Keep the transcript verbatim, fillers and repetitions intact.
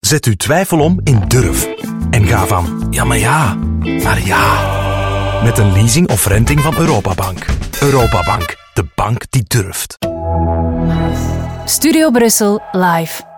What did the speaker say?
Zet uw twijfel om in durf. En ga van ja, maar ja, naar ja. Met een leasing of renting van Europabank. Europabank, de bank die durft. Studio Brussel live.